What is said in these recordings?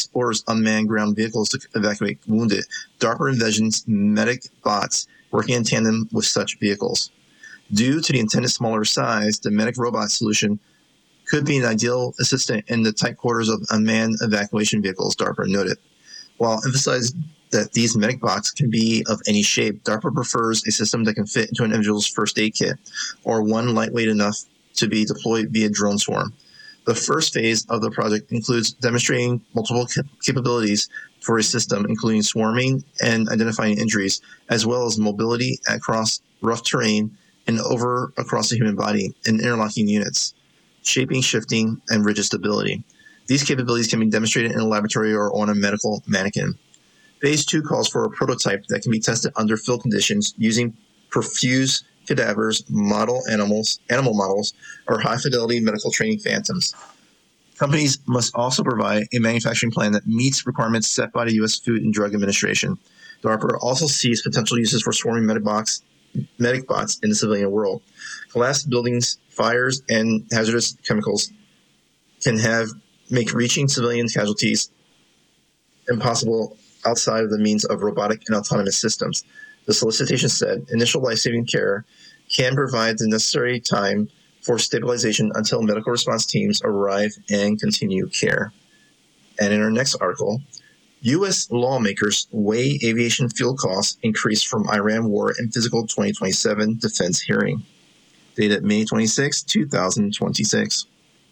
explores unmanned ground vehicles to evacuate wounded, DARPA envisions medic bots working in tandem with such vehicles. Due to the intended smaller size, the medic robot solution could be an ideal assistant in the tight quarters of unmanned evacuation vehicles, DARPA noted. While emphasizing that these medic bots can be of any shape, DARPA prefers a system that can fit into an individual's first aid kit, or one lightweight enough to be deployed via drone swarm. The first phase of the project includes demonstrating multiple capabilities for a system, including swarming and identifying injuries, as well as mobility across rough terrain and over across the human body in interlocking units, shaping, shifting, and rigid stability. These capabilities can be demonstrated in a laboratory or on a medical mannequin. Phase 2 calls for a prototype that can be tested under field conditions using perfused cadavers, animal models, or high-fidelity medical training phantoms. Companies must also provide a manufacturing plan that meets requirements set by the U.S. Food and Drug Administration. DARPA also sees potential uses for swarming medic bots in the civilian world. Collapsed buildings, fires, and hazardous chemicals can make reaching civilian casualties impossible outside of the means of robotic and autonomous systems. The solicitation said initial life-saving care can provide the necessary time for stabilization until medical response teams arrive and continue care. And in our next article, U.S. lawmakers weigh aviation fuel costs increase from Iran war and fiscal 2027 defense hearing. Dated May 26, 2026.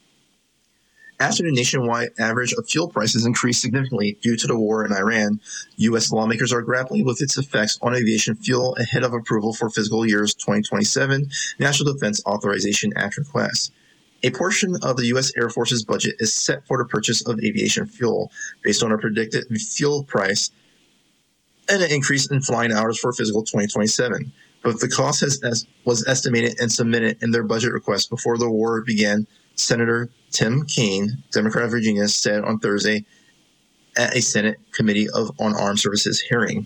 After the nationwide average of fuel prices increased significantly due to the war in Iran, U.S. lawmakers are grappling with its effects on aviation fuel ahead of approval for fiscal year's 2027 National Defense Authorization Act request. A portion of the U.S. Air Force's budget is set for the purchase of aviation fuel based on a predicted fuel price and an increase in flying hours for fiscal 2027. But the cost was estimated and submitted in their budget request before the war began, Senator Tim Kaine, Democrat of Virginia, said on Thursday at a Senate Committee on Armed Services hearing.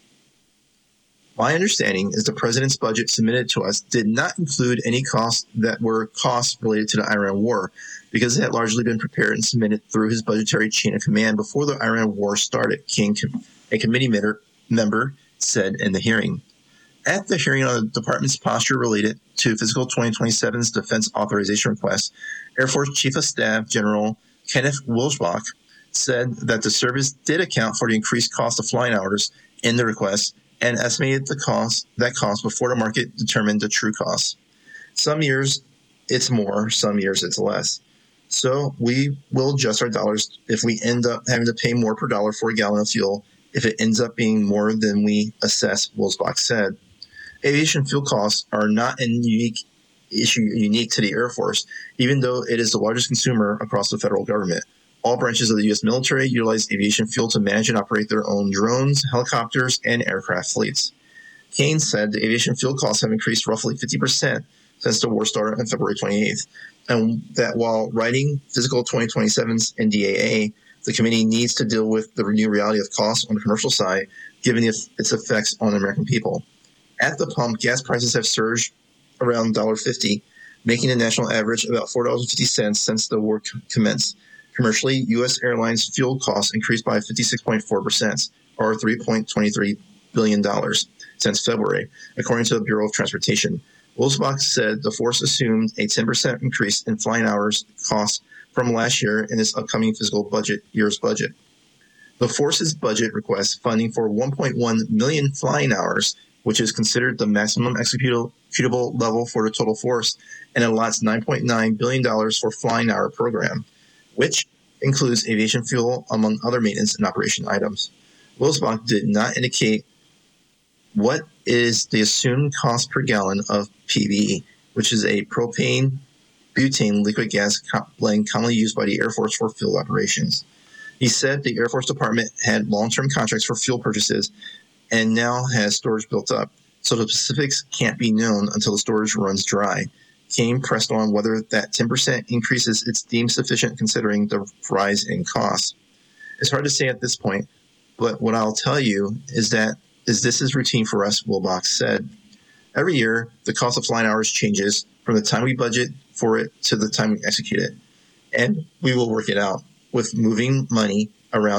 My understanding is the president's budget submitted to us did not include any costs that were costs related to the Iran war, because it had largely been prepared and submitted through his budgetary chain of command before the Iran war started, King, a committee member, said in the hearing. At the hearing on the department's posture related to fiscal 2027's defense authorization request, Air Force Chief of Staff General Kenneth Wilsbach said that the service did account for the increased cost of flying hours in the request and estimated that cost before the market determined the true cost. Some years it's more, some years it's less. So we will adjust our dollars if we end up having to pay more per dollar for a gallon of fuel if it ends up being more than we assess, Wilsbach said. Aviation fuel costs are not a unique to the Air Force, even though it is the largest consumer across the federal government. All branches of the U.S. military utilize aviation fuel to manage and operate their own drones, helicopters, and aircraft fleets. Kaine said the aviation fuel costs have increased roughly 50% since the war started on February 28th, and that while writing fiscal 2027's NDAA, the committee needs to deal with the new reality of costs on the commercial side, given its effects on the American people. At the pump, gas prices have surged around $1.50, making the national average about $4.50 since the war commenced. Commercially, U.S. airlines' fuel costs increased by 56.4%, or $3.23 billion, since February, according to the Bureau of Transportation. Wilsbach said the force assumed a 10% increase in flying hours costs from last year in its upcoming fiscal year's budget. The force's budget requests funding for 1.1 million flying hours, which is considered the maximum executable level for the total force, and allots $9.9 billion for flying hour program, which includes aviation fuel, among other maintenance and operation items. Wilsbach did not indicate what is the assumed cost per gallon of PBE, which is a propane-butane liquid gas blend commonly used by the Air Force for field operations. He said the Air Force Department had long-term contracts for fuel purchases and now has storage built up, so the specifics can't be known until the storage runs dry. Kaine pressed on whether that 10% increases it's deemed sufficient considering the rise in costs. It's hard to say at this point, but what I'll tell you is this is routine for us, Wilsbach said. Every year, the cost of flying hours changes from the time we budget for it to the time we execute it, and we will work it out with moving money around